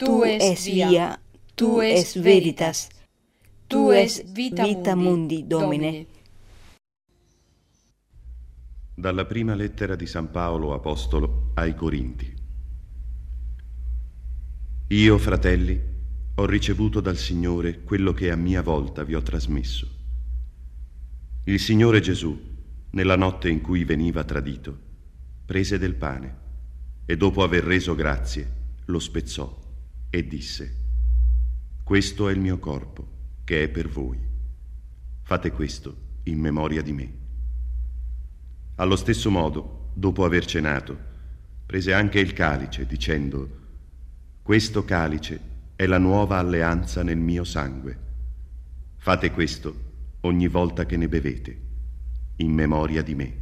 Tu es via, tu es veritas, tu es vita mundi, Domine. Dalla prima lettera di San Paolo Apostolo ai Corinti. Io, fratelli, ho ricevuto dal Signore quello che a mia volta vi ho trasmesso. Il Signore Gesù, nella notte in cui veniva tradito, prese del pane e dopo aver reso grazie, lo spezzò e disse: Questo è il mio corpo, che è per voi. Fate questo in memoria di me. Allo stesso modo, dopo aver cenato, prese anche il calice, dicendo: Questo calice è la nuova alleanza nel mio sangue. Fate questo ogni volta che ne bevete, in memoria di me.